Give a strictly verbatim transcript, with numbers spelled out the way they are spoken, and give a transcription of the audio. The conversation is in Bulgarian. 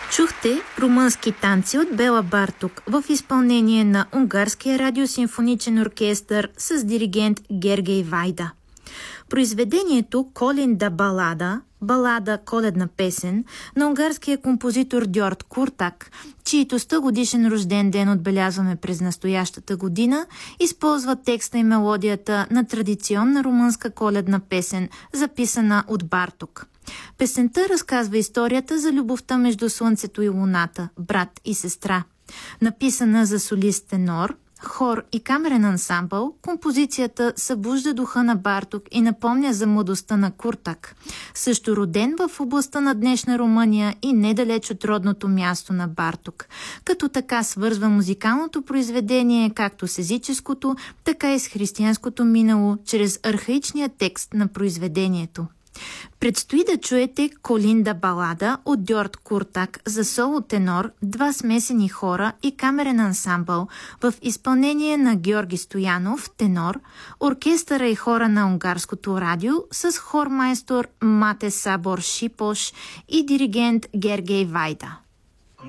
Чухте румънски танци от Бела Барток в изпълнение на Унгарския радиосимфоничен оркестър с диригент Гергей Вайда. Произведението Колинда балада, балада коледна песен на унгарския композитор Дьорд Куртак, чието сто годишен рожден ден отбелязваме през настоящата година, използва текста и мелодията на традиционна румънска коледна песен, записана от Барток. Песента разказва историята за любовта между Слънцето и Луната, брат и сестра. Написана за солист тенор, хор и камерен ансамбъл, композицията събужда духа на Барток и напомня за младостта на Куртак, също роден в областта на днешна Румъния и недалеч от родното място на Барток, като така свързва музикалното произведение както с езическото, така и с християнското минало, чрез архаичния текст на произведението. Предстои да чуете Колинда балада от Дьорд Куртак за соло тенор, два смесени хора и камерен ансамбъл в изпълнение на Георги Стоянов, тенор, оркестъра и хора на унгарското радио с хормайстор Мате Сабор Шипош и диригент Гергей Вайда.